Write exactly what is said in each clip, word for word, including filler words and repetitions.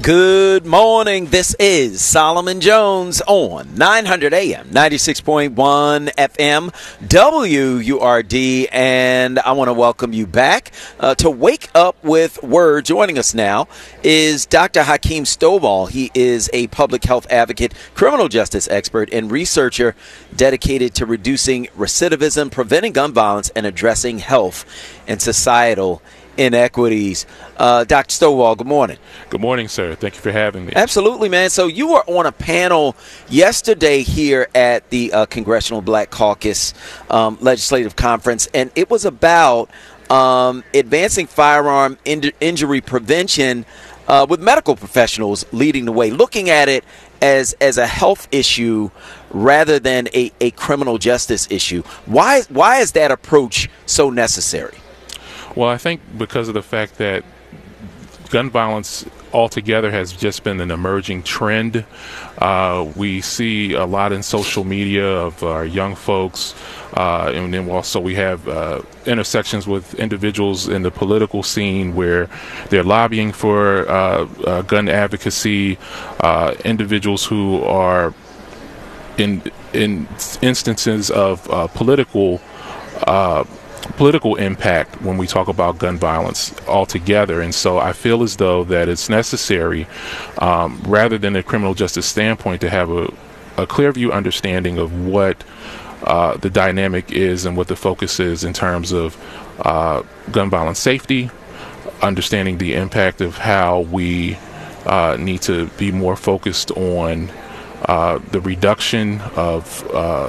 Good morning. This is Solomon Jones on nine hundred A M, ninety-six point one F M, W U R D, and I want to welcome you back uh, to Wake Up with Word. Joining us now is Doctor Hakeem Stovall. He is a public health advocate, criminal justice expert, and researcher dedicated to reducing recidivism, preventing gun violence, and addressing health and societal inequities. Uh, Doctor Stovall, good morning. Good morning, sir. Thank you for having me. Absolutely, man. So you were on a panel yesterday here at the uh, Congressional Black Caucus um, Legislative Conference, and it was about um, advancing firearm in- injury prevention uh, with medical professionals leading the way, looking at it as as a health issue rather than a, a criminal justice issue. Why why is that approach so necessary? Well, I think because of the fact that gun violence altogether has just been an emerging trend. Uh, we see a lot in social media of our young folks, uh, and then also we have uh, intersections with individuals in the political scene where they're lobbying for uh, uh, gun advocacy, uh, individuals who are in in instances of uh, political uh political impact when we talk about gun violence altogether. And so I feel as though that it's necessary, um, rather than a criminal justice standpoint, to have a, a clear view understanding of what uh, the dynamic is and what the focus is in terms of uh, gun violence safety, understanding the impact of how we uh, need to be more focused on uh, the reduction of uh,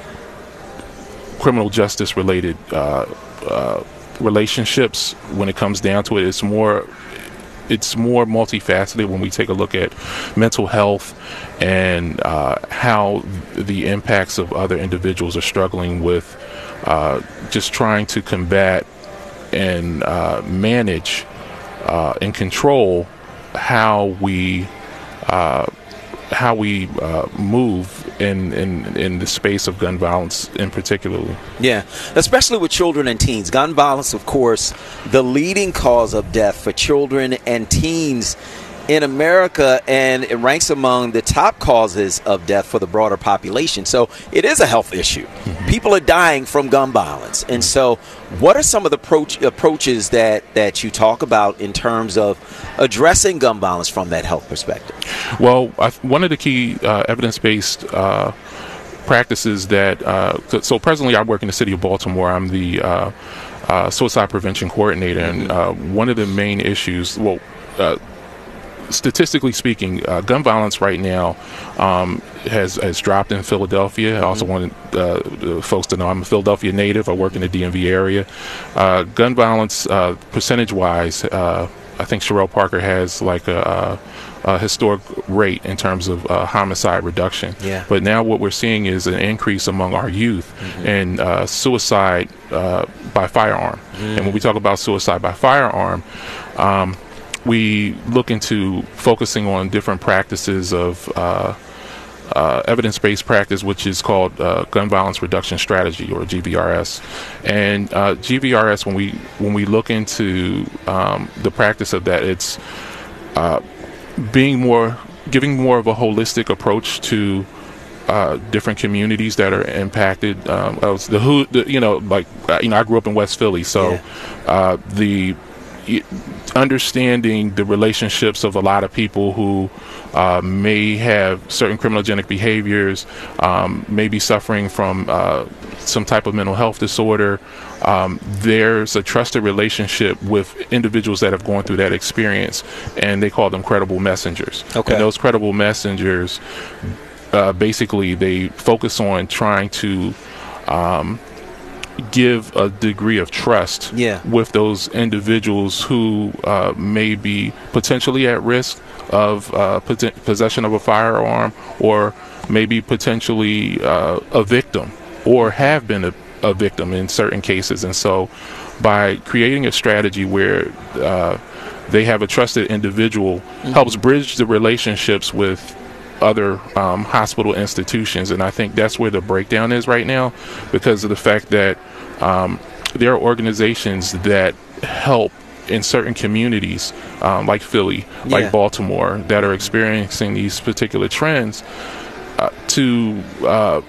criminal justice related uh, uh, relationships. When it comes down to it, it's more it's more multifaceted when we take a look at mental health and uh, how the impacts of other individuals are struggling with uh, just trying to combat and uh, manage uh, and control how we uh, how we uh, move in, in in the space of gun violence in particular. Yeah, especially with children and teens. Gun violence, of course, the leading cause of death for children and teens in America, and it ranks among the top causes of death for the broader population. So it is a health issue. Mm-hmm. People are dying from gun violence. And so what are some of the approach, approaches that, that you talk about in terms of addressing gun violence from that health perspective? Well, I, one of the key uh, evidence-based uh, practices that, uh, so, so presently I work in the city of Baltimore. I'm the uh, uh, suicide prevention coordinator. Mm-hmm. And uh, one of the main issues, well, uh, statistically speaking, uh, gun violence right now um, has has dropped in Philadelphia. Mm-hmm. I also wanted uh, the folks to know I'm a Philadelphia native. I work in the D M V area. Uh, gun violence, uh, percentage-wise, uh, I think Sherelle Parker has like a, a, a historic rate in terms of uh, homicide reduction. Yeah. But now what we're seeing is an increase among our youth mm-hmm. in uh, suicide uh, by firearm. Mm-hmm. And when we talk about suicide by firearm, um, we look into focusing on different practices of uh, uh, evidence-based practice, which is called uh, gun violence reduction strategy, or G V R S. And uh, G V R S, when we when we look into um, the practice of that, it's uh, being more, giving more of a holistic approach to uh, different communities that are impacted. Um, I was the who, the, you know, like uh, you know, I grew up in West Philly, so yeah. uh, the understanding the relationships of a lot of people who uh, may have certain criminogenic behaviors, um, may be suffering from uh, some type of mental health disorder. Um, there's a trusted relationship with individuals that have gone through that experience, and they call them credible messengers. Okay. And those credible messengers, uh, basically, they focus on trying to um, give a degree of trust yeah. with those individuals who uh, may be potentially at risk of uh, pot- possession of a firearm, or maybe potentially uh, a victim, or have been a, a victim in certain cases. And so by creating a strategy where uh, they have a trusted individual, mm-hmm. helps bridge the relationships with other um, hospital institutions. And I think that's where the breakdown is right now, because of the fact that um, there are organizations that help in certain communities, um, like Philly, like Yeah. Baltimore, that are experiencing these particular trends, uh, to uh,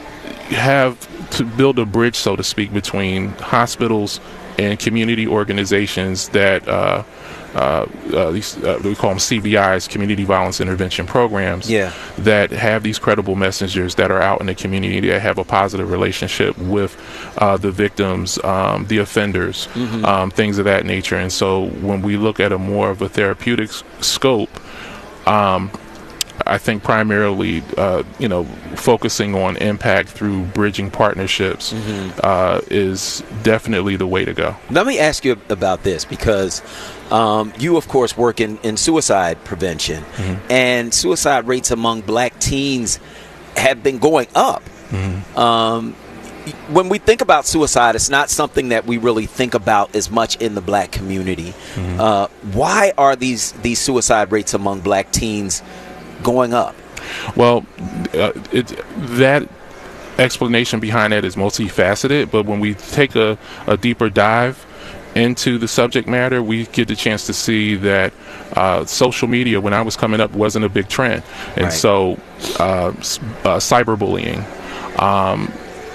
have to build a bridge, so to speak, between hospitals and community organizations that uh, uh, uh, these uh, we call them C V Is, community violence intervention programs, Yeah. that have these credible messengers that are out in the community that have a positive relationship with uh, the victims, um, the offenders, Mm-hmm. um, things of that nature. And so when we look at a more of a therapeutic s- scope, um, I think primarily, uh, you know, focusing on impact through bridging partnerships Mm-hmm. uh, is definitely the way to go. Let me ask you about this, because um, you, of course, work in, in suicide prevention, Mm-hmm. and suicide rates among black teens have been going up. Mm-hmm. Um, when we think about suicide, it's not something that we really think about as much in the black community. Mm-hmm. Uh, why are these, these suicide rates among black teens going up? Well, uh, it, that explanation behind that is multifaceted, but when we take a, a deeper dive into the subject matter, we get the chance to see that uh, social media, when I was coming up, wasn't a big trend. And Right. so uh, s- uh, cyberbullying, um,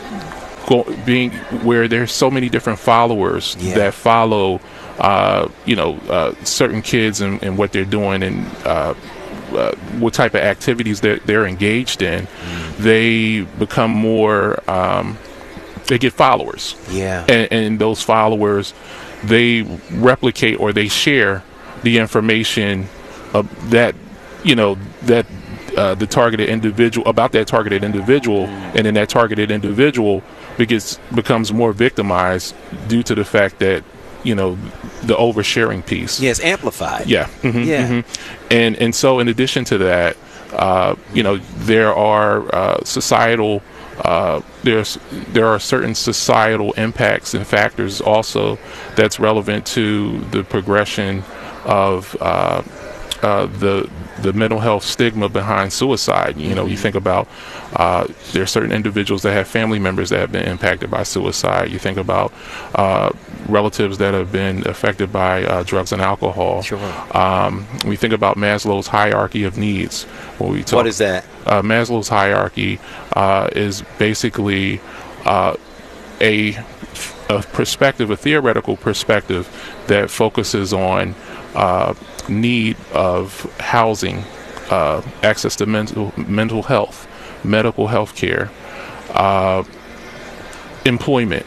go, being where there's so many different followers Yeah. that follow, uh, you know, uh, certain kids and, and what they're doing, and uh, uh, what type of activities that they're engaged in, they become more, um, they get followers. Yeah. And, and those followers, they replicate or they share the information of that, you know, that uh, the targeted individual, about that targeted individual, and then that targeted individual begins, becomes more victimized due to the fact that, you know, the oversharing piece. Yeah, it's amplified. Yeah. Mhm, Yeah. mhm. And and so in addition to that, uh, you know, there are uh, societal uh, there's there are certain societal impacts and factors also that's relevant to the progression of uh, uh, the the mental health stigma behind suicide. You know, you think about uh, there are certain individuals that have family members that have been impacted by suicide. You think about uh, relatives that have been affected by uh, drugs and alcohol. Sure. Um, we think about Maslow's hierarchy of needs. When we talk, What is that? uh, Maslow's hierarchy uh, is basically uh, a, a perspective, a theoretical perspective that focuses on uh, need of housing, uh, access to mental mental health, medical health care, uh, employment,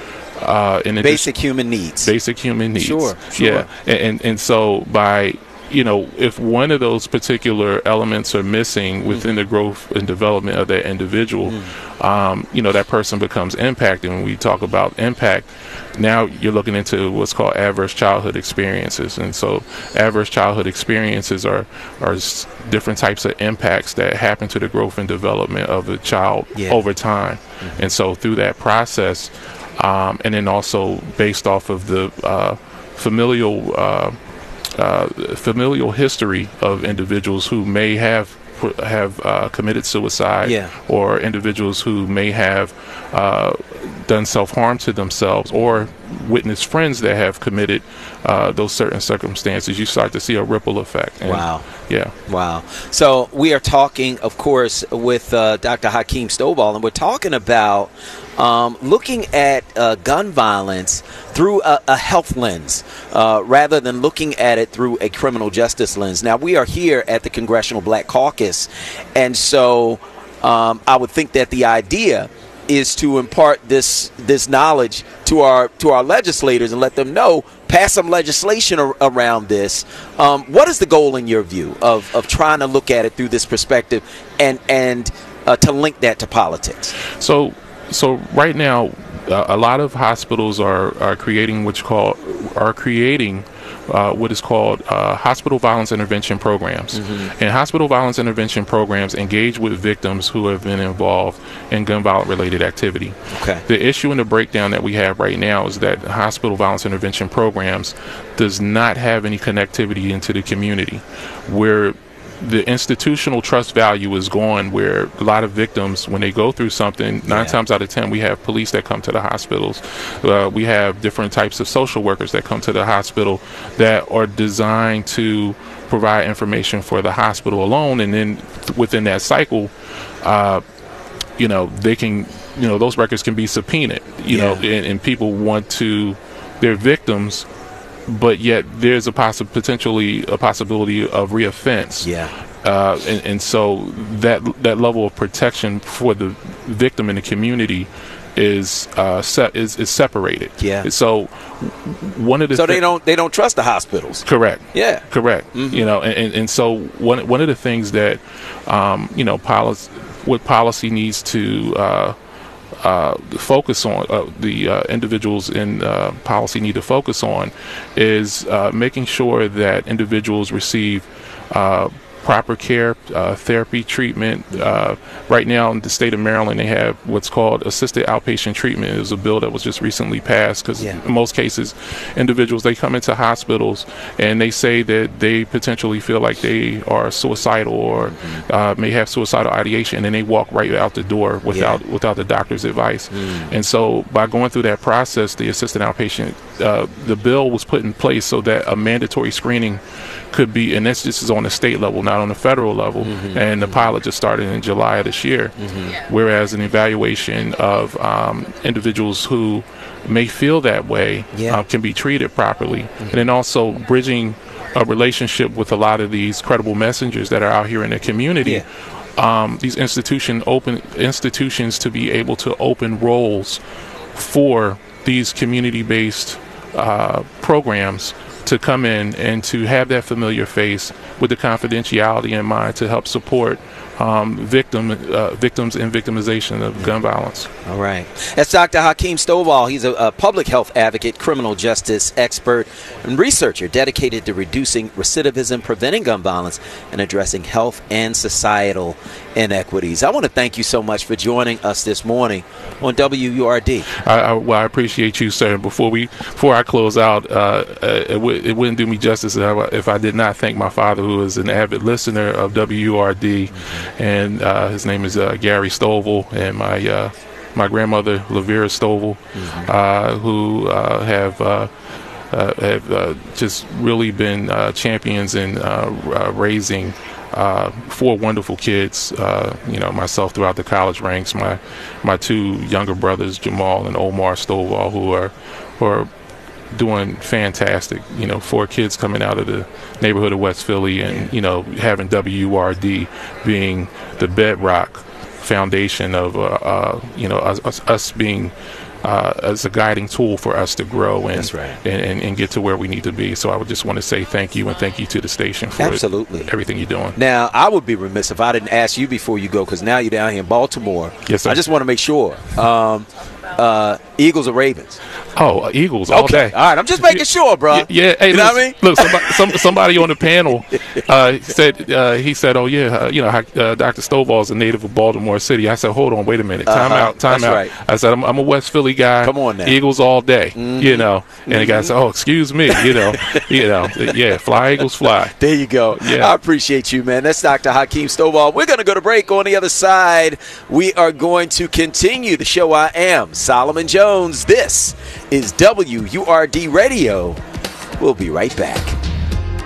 uh, in addition- Basic human needs. basic human needs. Sure, sure. Yeah, and, and and so by, you know, if one of those particular elements are missing within the growth and development of that individual, um, you know, that person becomes impacted. When we talk about impact, now you're looking into what's called adverse childhood experiences. And so adverse childhood experiences are, are s- different types of impacts that happen to the growth and development of a child Yeah. over time. And so through that process, um, and then also based off of the uh, familial uh, uh, familial history of individuals who may have have uh, committed suicide, Yeah. or individuals who may have uh, done self-harm to themselves, or witnessed friends that have committed uh, those certain circumstances, you start to see a ripple effect. And, Wow. Yeah. Wow. So we are talking, of course, with uh, Doctor Hakeem Stovall, and we're talking about um, looking at uh, gun violence through a, a health lens uh, rather than looking at it through a criminal justice lens. Now, we are here at the Congressional Black Caucus, and so um, I would think that the idea is to impart this this knowledge to our to our legislators and let them know, pass some legislation ar- around this. Um, what is the goal in your view of, of trying to look at it through this perspective and and uh, to link that to politics? So, so right now, uh, a lot of hospitals are, are creating what you call are creating uh, what is called uh, hospital violence intervention programs. And hospital violence intervention programs engage with victims who have been involved in gun violence related activity. Okay. The issue and the breakdown that we have right now is that hospital violence intervention programs does not have any connectivity into the community, where the institutional trust value is gone, where a lot of victims, when they go through something, nine Yeah. times out of ten, we have police that come to the hospitals. Uh, we have different types of social workers that come to the hospital that are designed to provide information for the hospital alone. And then th- within that cycle, uh, you know, they can, you know, those records can be subpoenaed, you Yeah. know, and, and people want to, they're victims, but yet there's a possi- potentially a possibility of reoffense. Yeah. Uh, and, and so that that level of protection for the victim in the community is uh, se- is, is separated. Yeah. So one of the So they thi- don't they don't trust the hospitals. correct. Yeah. Correct. Mhm. You know, and, and, and so one one of the things that um, you know policy what policy needs to uh, uh, focus on, uh, the uh, individuals in uh, policy need to focus on, is uh, making sure that individuals receive uh, proper care, uh, therapy, treatment. Uh, right now in the state of Maryland, they have what's called assisted outpatient treatment. It was a bill that was just recently passed because Yeah. in most cases, individuals, they come into hospitals and they say that they potentially feel like they are suicidal or uh, may have suicidal ideation, and they walk right out the door without without the doctor's advice. And so by going through that process, the assisted outpatient, uh, the bill was put in place so that a mandatory screening could be, and this, this is on the state level, not on the federal level, and the pilot just started in July of this year, whereas an evaluation of um, individuals who may feel that way Yeah. uh, can be treated properly. And then also bridging a relationship with a lot of these credible messengers that are out here in the community. Yeah. Um, these institution open institutions to be able to open roles for these community-based uh, programs to come in and to have that familiar face with the confidentiality in mind to help support um, victim uh, victims and victimization of gun violence. All right. That's Doctor Hakeem Stovall. He's a, a public health advocate, criminal justice expert, and researcher dedicated to reducing recidivism, preventing gun violence, and addressing health and societal inequities. I want to thank you so much for joining us this morning on W U R D. I, I, well, I appreciate you, sir. Before we, before I close out, uh, uh, it, w- it wouldn't do me justice if I, if I did not thank my father, who is an avid listener of W U R D, and uh, his name is uh, Gary Stovall, and my uh, my grandmother Lavera Stovall, uh, who uh, have. Uh, Uh, have uh, just really been uh, champions in uh, uh, raising uh, four wonderful kids. Uh, you know, myself throughout the college ranks, my my two younger brothers, Jamal and Omar Stovall, who are who are doing fantastic. You know, four kids coming out of the neighborhood of West Philly, and you know, having W U R D being the bedrock foundation of uh, uh, you know us, us, us being. Uh, as a guiding tool for us to grow and, That's right. and, and and get to where we need to be. So I would just want to say thank you and thank you to the station for Absolutely. it, everything you're doing. Now, I would be remiss if I didn't ask you before you go, because now you're down here in Baltimore. Yes, sir. I just want to make sure. Um, uh, Eagles or Ravens? Oh, uh, Eagles all Okay. day. All right. I'm just making sure, bro. Yeah, yeah. Hey, You know look, what I mean? Look, somebody, some, somebody on the panel uh, said uh, he said, "Oh yeah, uh, you know, uh, Doctor Stovall is a native of Baltimore City." I said, "Hold on, wait a minute, time Uh-huh. out, time That's out." right. I said, I'm, "I'm a West Philly guy. Come on now. Eagles all day, Mm-hmm. you know." And the guy said, "Oh, excuse me, you know, you know, yeah, fly Eagles fly." There you go. Yeah. I appreciate you, man. That's Doctor Hakeem Stovall. We're going to go to break. On the other side, we are going to continue the show. I am Solomon Jones. This is W U R D Radio. We'll be right back.